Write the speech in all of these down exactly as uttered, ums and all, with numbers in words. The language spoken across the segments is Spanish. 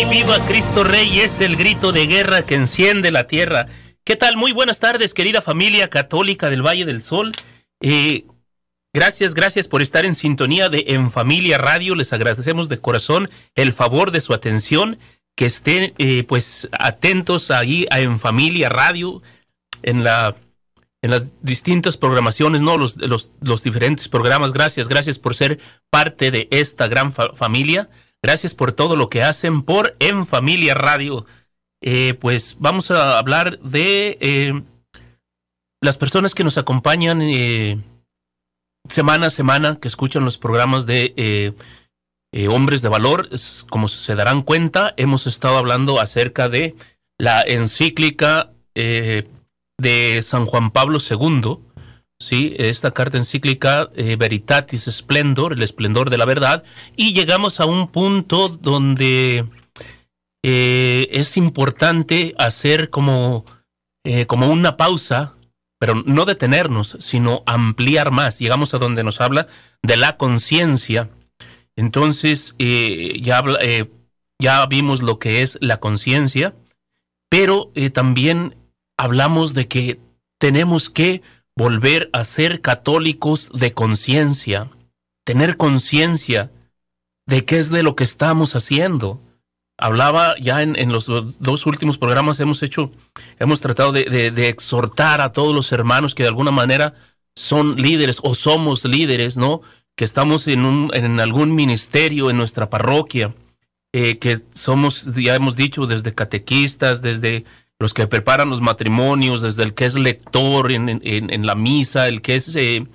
viva Cristo Rey es el grito de guerra que enciende la tierra. ¿Qué tal? Muy buenas tardes, querida familia católica del Valle del Sol. Eh, gracias, gracias por estar en sintonía de En Familia Radio. Les agradecemos de corazón el favor de su atención, que estén eh, pues atentos ahí a En Familia Radio, en la en las distintas programaciones, ¿no? Los, los, los diferentes programas. Gracias, gracias por ser parte de esta gran fa- familia. Gracias por todo lo que hacen por En Familia Radio. Eh, pues vamos a hablar de eh, las personas que nos acompañan eh, semana a semana, que escuchan los programas de eh, eh, Hombres de Valor. Es, como se darán cuenta, hemos estado hablando acerca de la encíclica eh, de San Juan Pablo segundo, ¿sí? Esta carta encíclica eh, Veritatis Splendor, el esplendor de la verdad, y llegamos a un punto donde eh, es importante hacer como, eh, como una pausa, pero no detenernos, sino ampliar más. Llegamos a donde nos habla de la conciencia. Entonces eh, ya, eh, ya vimos lo que es la conciencia, pero eh, también hablamos de que tenemos que volver a ser católicos de conciencia, tener conciencia de qué es de lo que estamos haciendo. Hablaba ya en, en los dos últimos programas, hemos hecho, hemos tratado de, de, de exhortar a todos los hermanos que de alguna manera son líderes o somos líderes, ¿no? Que estamos en, un, en algún ministerio en nuestra parroquia, eh, que somos, ya hemos dicho, desde catequistas, desde los que preparan los matrimonios, desde el que es lector en, en, en la misa, el que es eh,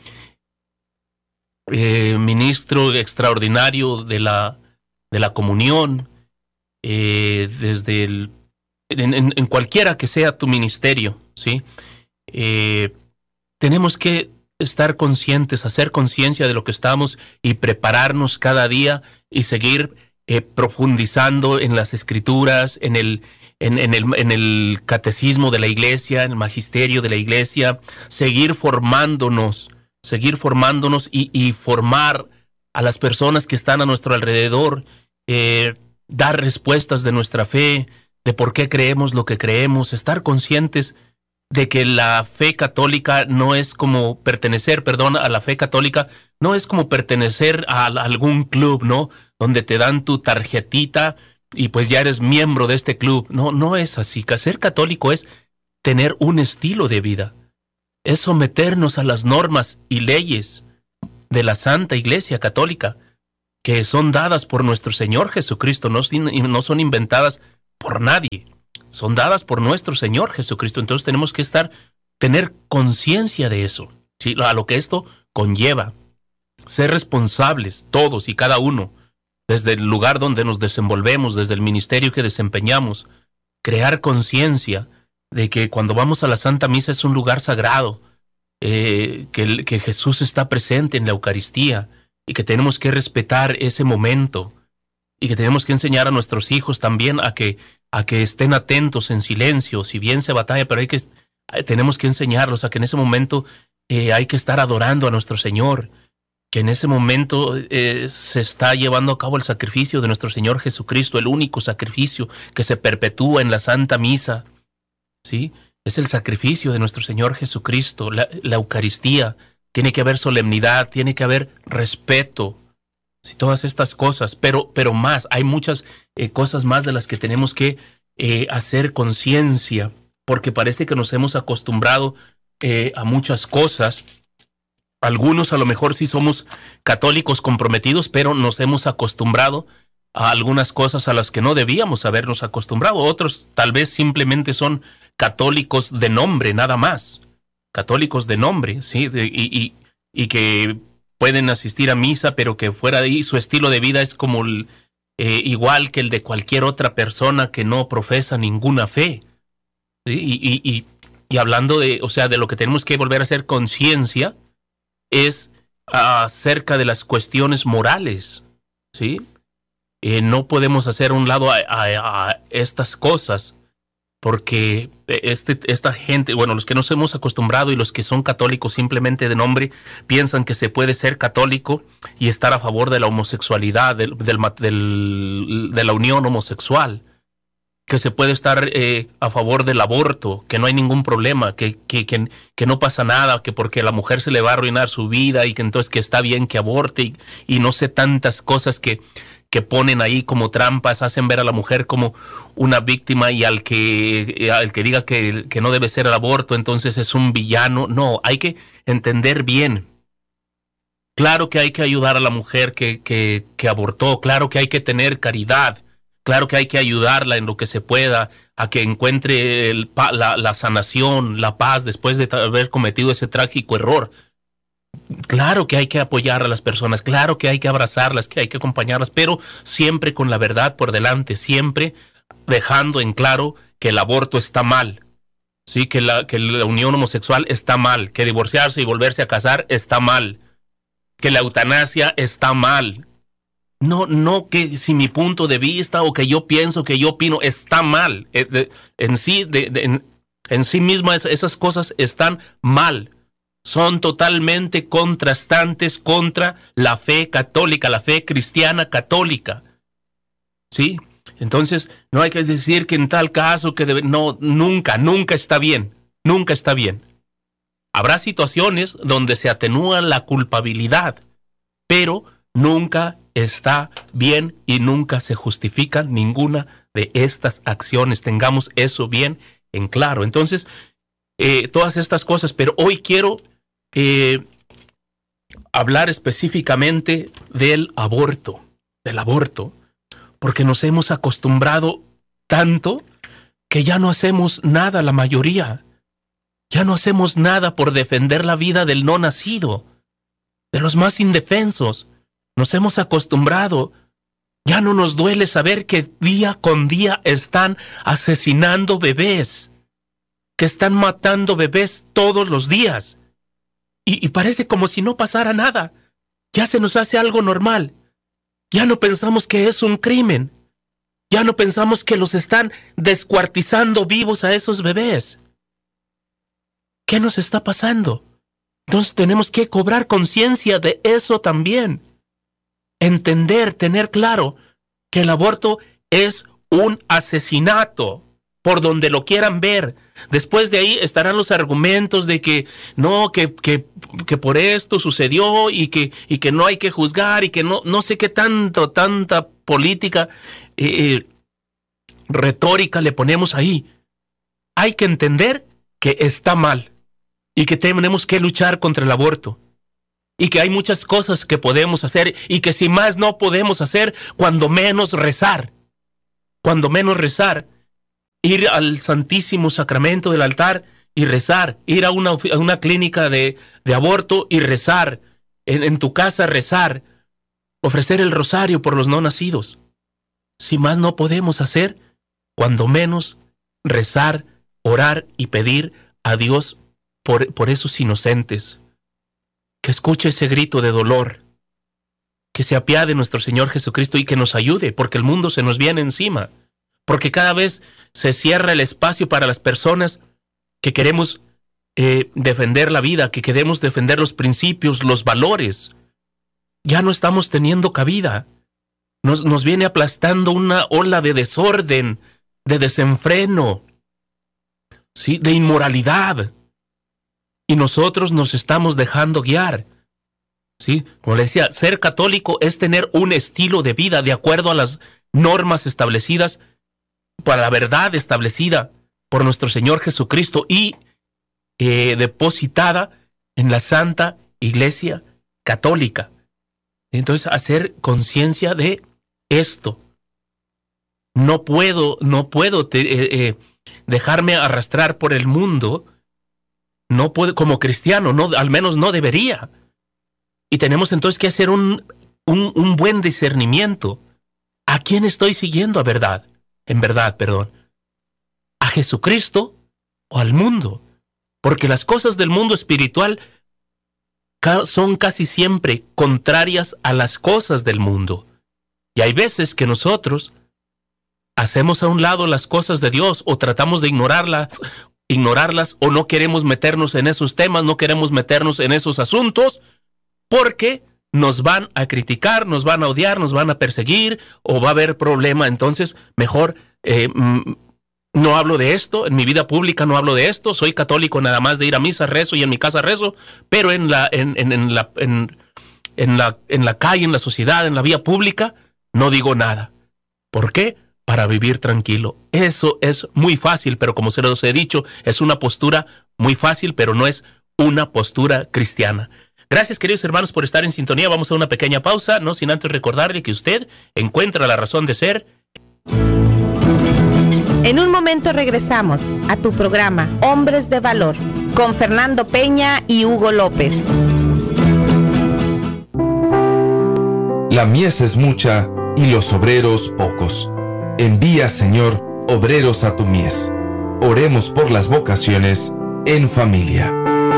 eh, ministro extraordinario de la, de la comunión, eh, desde el, en, en, en cualquiera que sea tu ministerio, ¿sí? Eh, tenemos que estar conscientes, hacer conciencia de lo que estamos y prepararnos cada día y seguir eh, profundizando en las escrituras, en el En, en, el, en el catecismo de la iglesia, en el magisterio de la iglesia, seguir formándonos, seguir formándonos y, y formar a las personas que están a nuestro alrededor, eh, dar respuestas de nuestra fe, de por qué creemos lo que creemos, estar conscientes de que la fe católica no es como pertenecer, perdón, a la fe católica no es como pertenecer a, a algún club, ¿no? Donde te dan tu tarjetita y pues ya eres miembro de este club. No, no es así. Ser católico es tener un estilo de vida. Es someternos a las normas y leyes de la Santa Iglesia Católica, que son dadas por nuestro Señor Jesucristo, no, no son inventadas por nadie. Son dadas por nuestro Señor Jesucristo. Entonces tenemos que estar, tener conciencia de eso, ¿sí? A lo que esto conlleva. Ser responsables, todos y cada uno, desde el lugar donde nos desenvolvemos, desde el ministerio que desempeñamos, crear conciencia de que cuando vamos a la Santa Misa es un lugar sagrado, eh, que, que Jesús está presente en la Eucaristía y que tenemos que respetar ese momento y que tenemos que enseñar a nuestros hijos también a que, a que estén atentos en silencio, si bien se batalla, pero hay que, tenemos que enseñarlos a que en ese momento eh, hay que estar adorando a nuestro Señor, que en ese momento eh, se está llevando a cabo el sacrificio de nuestro Señor Jesucristo, el único sacrificio que se perpetúa en la Santa Misa, ¿sí? Es el sacrificio de nuestro Señor Jesucristo, la, la Eucaristía. Tiene que haber solemnidad, tiene que haber respeto, ¿sí? Todas estas cosas, pero, pero más, hay muchas eh, cosas más de las que tenemos que eh, hacer conciencia, porque parece que nos hemos acostumbrado eh, a muchas cosas. Algunos a lo mejor sí somos católicos comprometidos, pero nos hemos acostumbrado a algunas cosas a las que no debíamos habernos acostumbrado. Otros tal vez simplemente son católicos de nombre, nada más. Católicos de nombre, ¿sí? De, y, y, y que pueden asistir a misa, pero que fuera de ahí su estilo de vida es como el, eh, igual que el de cualquier otra persona que no profesa ninguna fe, ¿sí? Y, y, y, y hablando de, o sea, de lo que tenemos que volver a hacer conciencia, es acerca de las cuestiones morales, ¿sí? Eh, no podemos hacer a un lado a, a, a estas cosas porque este, esta gente, bueno, los que nos hemos acostumbrado y los que son católicos simplemente de nombre, piensan que se puede ser católico y estar a favor de la homosexualidad, del, del, del, de la unión homosexual, que se puede estar eh, a favor del aborto, que no hay ningún problema, que, que, que, que no pasa nada, que porque a la mujer se le va a arruinar su vida y que entonces que está bien que aborte y, y no sé tantas cosas que... que ponen ahí como trampas, hacen ver a la mujer como una víctima y al que, al que diga que, que no debe ser el aborto, entonces es un villano. No, hay que entender bien. Claro que hay que ayudar a la mujer que, que, que abortó, claro que hay que tener caridad, claro que hay que ayudarla en lo que se pueda, a que encuentre el, la, la sanación, la paz después de haber cometido ese trágico error. Claro que hay que apoyar a las personas, claro que hay que abrazarlas, que hay que acompañarlas, pero siempre con la verdad por delante, siempre dejando en claro que el aborto está mal, sí, que la, que la unión homosexual está mal, que divorciarse y volverse a casar está mal, que la eutanasia está mal. No, no que si mi punto de vista o que yo pienso, que yo opino, está mal. En sí, de, de, en, en sí mismas esas cosas están mal. Son totalmente contrastantes contra la fe católica, la fe cristiana católica. ¿Sí? Entonces, no hay que decir que en tal caso que debe, no, nunca, nunca está bien, nunca está bien. Habrá situaciones donde se atenúa la culpabilidad, pero nunca está bien y nunca se justifica ninguna de estas acciones. Tengamos eso bien en claro. Entonces, eh, todas estas cosas, pero hoy quiero Eh, hablar específicamente del aborto, del aborto, porque nos hemos acostumbrado tanto que ya no hacemos nada la mayoría, ya no hacemos nada por defender la vida del no nacido, de los más indefensos. Nos hemos acostumbrado, ya no nos duele saber que día con día están asesinando bebés, que están matando bebés todos los días. Y, y parece como si no pasara nada. Ya se nos hace algo normal. Ya no pensamos que es un crimen. Ya no pensamos que los están descuartizando vivos a esos bebés. ¿Qué nos está pasando? Entonces tenemos que cobrar conciencia de eso también. Entender, tener claro que el aborto es un asesinato, por donde lo quieran ver. Después de ahí estarán los argumentos de que no, que, que, que por esto sucedió y que, y que no hay que juzgar y que no, no sé qué tanto, tanta política eh, retórica le ponemos ahí. Hay que entender que está mal y que tenemos que luchar contra el aborto y que hay muchas cosas que podemos hacer y que si más no podemos hacer, cuando menos rezar, cuando menos rezar. Ir al Santísimo Sacramento del altar y rezar, ir a una, a una clínica de, de aborto y rezar, en, en tu casa rezar, ofrecer el rosario por los no nacidos. Si más no podemos hacer, cuando menos rezar, orar y pedir a Dios por, por esos inocentes. Que escuche ese grito de dolor, que se apiade nuestro Señor Jesucristo y que nos ayude, porque el mundo se nos viene encima. Porque cada vez se cierra el espacio para las personas que queremos eh, defender la vida, que queremos defender los principios, los valores. Ya no estamos teniendo cabida. Nos, nos viene aplastando una ola de desorden, de desenfreno, ¿sí? De inmoralidad. Y nosotros nos estamos dejando guiar. ¿Sí? Como le decía, ser católico es tener un estilo de vida de acuerdo a las normas establecidas para la verdad establecida por nuestro Señor Jesucristo y eh, depositada en la Santa Iglesia Católica. Entonces, hacer conciencia de esto. No puedo, no puedo te, eh, eh, dejarme arrastrar por el mundo. No puedo, como cristiano, no, al menos no debería. Y tenemos entonces que hacer un, un, un buen discernimiento. ¿A quién estoy siguiendo a verdad? En verdad, perdón. ¿A Jesucristo o al mundo? Porque las cosas del mundo espiritual ca- son casi siempre contrarias a las cosas del mundo. Y hay veces que nosotros hacemos a un lado las cosas de Dios o tratamos de ignorarla, ignorarlas o no queremos meternos en esos temas, no queremos meternos en esos asuntos porque nos van a criticar, nos van a odiar, nos van a perseguir o va a haber problema. Entonces, mejor eh, no hablo de esto, en mi vida pública no hablo de esto, soy católico nada más de ir a misa, rezo y en mi casa rezo, pero en la, en, en, en la, en, en la, en la calle, en la sociedad, en la vía pública, no digo nada. ¿Por qué? Para vivir tranquilo. Eso es muy fácil, pero como se los he dicho, es una postura muy fácil, pero no es una postura cristiana. Gracias, queridos hermanos, por estar en sintonía. Vamos a una pequeña pausa, no sin antes recordarle que usted encuentra la razón de ser. En un momento regresamos a tu programa Hombres de Valor con Fernando Peña y Hugo López. La mies es mucha y los obreros pocos. Envía, Señor, obreros a tu mies. Oremos por las vocaciones en familia.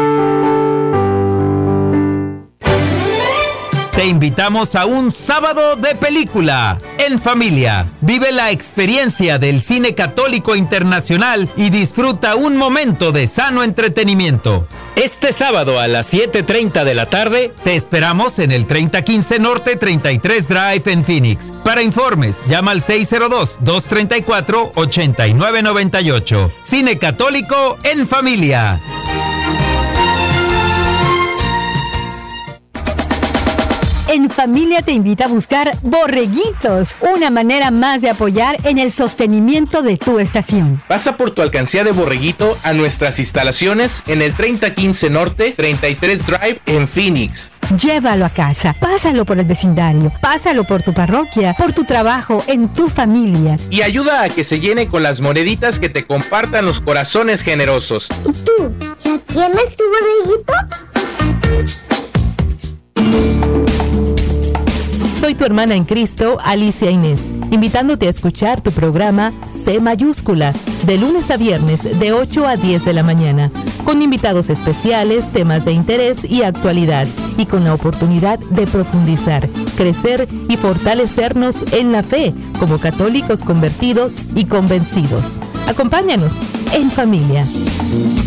Te invitamos a un sábado de película en familia. Vive la experiencia del cine católico internacional y disfruta un momento de sano entretenimiento. Este sábado a las siete treinta de la tarde te esperamos en el treinta quince Norte treinta y tres Drive en Phoenix. Para informes, llama al seis cero dos, dos tres cuatro, ocho nueve nueve ocho. Cine católico en familia. En Familia te invita a buscar Borreguitos, una manera más de apoyar en el sostenimiento de tu estación. Pasa por tu alcancía de Borreguito a nuestras instalaciones en el treinta quince Norte treinta y tres Drive en Phoenix. Llévalo a casa, pásalo por el vecindario, pásalo por tu parroquia, por tu trabajo, en tu familia. Y ayuda a que se llene con las moneditas que te compartan los corazones generosos. ¿Y tú? ¿Ya tienes tu borreguito? Soy tu hermana en Cristo, Alicia Inés, invitándote a escuchar tu programa C Mayúscula, de lunes a viernes de ocho a diez de la mañana, con invitados especiales, temas de interés y actualidad, y con la oportunidad de profundizar, crecer y fortalecernos en la fe como católicos convertidos y convencidos. Acompáñanos en familia.